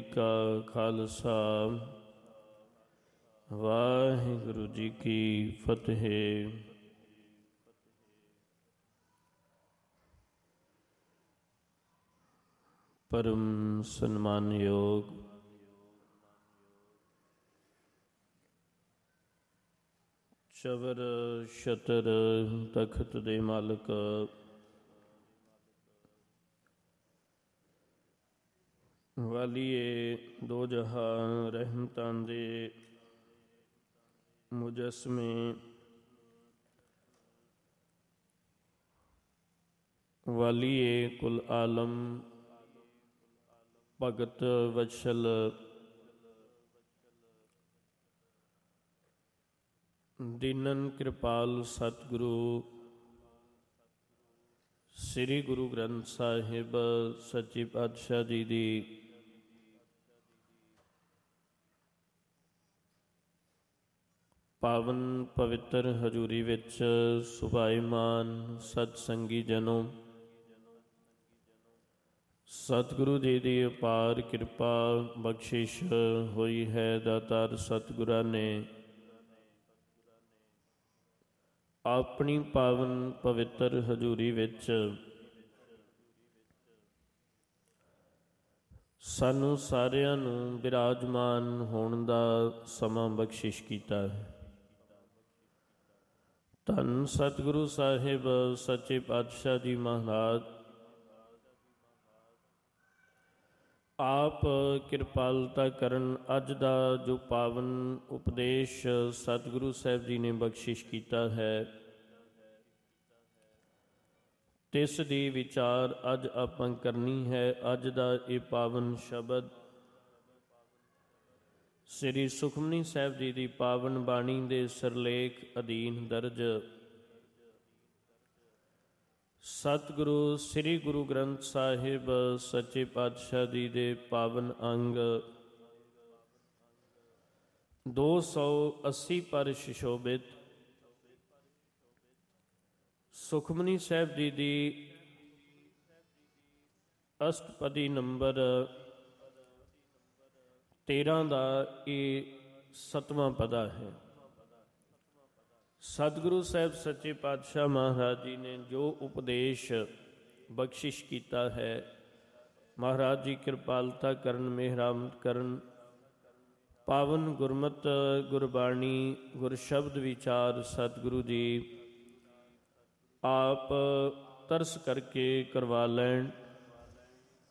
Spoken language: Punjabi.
ਕਾ ਖਾਲਸਾ ਵਾਹਿਗੁਰੂ ਜੀ ਕੀ ਫਤਿਹ। ਪਰਮ ਸਨਮਾਨਯੋਗ ਚਵਰ ਛਤਰ ਤਖਤ ਦੇ ਮਾਲਕ ਵਾਲੀਏ ਦੋ ਜਹਾਨ ਰਹਿਮਤਾਂ ਦੇ ਮੁਜੱਸਮੇ ਵਾਲੀਏ ਕੁਲ ਆਲਮ ਭਗਤ ਵਤਸਲ ਦੀਨਨ ਕਿਰਪਾਲ ਸਤਿਗੁਰੂ ਸ੍ਰੀ ਗੁਰੂ ਗ੍ਰੰਥ ਸਾਹਿਬ ਸੱਚੇ ਪਾਤਸ਼ਾਹ ਜੀ ਦੀ ਪਾਵਨ ਪਵਿੱਤਰ ਹਜ਼ੂਰੀ ਵਿੱਚ ਸੁਭਾਈਮਾਨ ਸਤਸੰਗੀ ਜਨੋ, ਸਤਿਗੁਰੂ ਜੀ ਦੀ ਅਪਾਰ ਕਿਰਪਾ ਬਖਸ਼ਿਸ਼ ਹੋਈ ਹੈ। ਦਾਤਾਰ ਸਤਿਗੁਰਾਂ ਨੇ ਆਪਣੀ ਪਾਵਨ ਪਵਿੱਤਰ ਹਜ਼ੂਰੀ ਵਿੱਚ ਸਾਨੂੰ ਸਾਰਿਆਂ ਨੂੰ ਬਿਰਾਜਮਾਨ ਹੋਣ ਦਾ ਸਮਾਂ ਬਖਸ਼ਿਸ਼ ਕੀਤਾ ਹੈ। ਧੰਨ ਸਤਿਗੁਰੂ ਸਾਹਿਬ ਸੱਚੇ ਪਾਤਸ਼ਾਹ ਜੀ ਮਹਾਰਾਜ ਆਪ ਕਿਰਪਾਲਤਾ ਕਰਨ ਅੱਜ ਦਾ ਜੋ ਪਾਵਨ ਉਪਦੇਸ਼ ਸਤਿਗੁਰੂ ਸਾਹਿਬ ਜੀ ਨੇ ਬਖਸ਼ਿਸ਼ ਕੀਤਾ ਹੈ, ਤਿਸ ਦੀ ਵਿਚਾਰ ਅੱਜ ਆਪਾਂ ਕਰਨੀ ਹੈ। ਅੱਜ ਦਾ ਇਹ ਪਾਵਨ ਸ਼ਬਦ ਸ੍ਰੀ ਸੁਖਮਨੀ ਸਾਹਿਬ ਜੀ ਦੀ ਪਾਵਨ ਬਾਣੀ ਦੇ ਸਿਰਲੇਖ ਅਧੀਨ ਦਰਜ ਸਤਿਗੁਰੂ ਸ੍ਰੀ ਗੁਰੂ ਗ੍ਰੰਥ ਸਾਹਿਬ ਸੱਚੇ ਪਾਤਸ਼ਾਹ ਜੀ ਦੇ ਪਾਵਨ ਅੰਗ 280 ਪਰ ਸੁਸ਼ੋਭਿਤ ਸੁਖਮਨੀ ਸਾਹਿਬ ਜੀ ਦੀ ਅਸ਼ਟਪਦੀ ਨੰਬਰ 13 ਦਾ ਇਹ 7ਵਾਂ ਪਦਾ ਹੈ। ਸਤਿਗੁਰੂ ਸਾਹਿਬ ਸੱਚੇ ਪਾਤਸ਼ਾਹ ਮਹਾਰਾਜ ਜੀ ਨੇ ਜੋ ਉਪਦੇਸ਼ ਬਖਸ਼ਿਸ਼ ਕੀਤਾ ਹੈ, ਮਹਾਰਾਜ ਜੀ ਕਿਰਪਾਲਤਾ ਕਰਨ, ਮਿਹਰਾਮਤ ਕਰਨ, ਪਾਵਨ ਗੁਰਮਤਿ ਗੁਰਬਾਣੀ ਗੁਰ ਸ਼ਬਦ ਵਿਚਾਰ ਸਤਿਗੁਰੂ ਜੀ ਆਪ ਤਰਸ ਕਰਕੇ ਕਰਵਾ ਲੈਣ।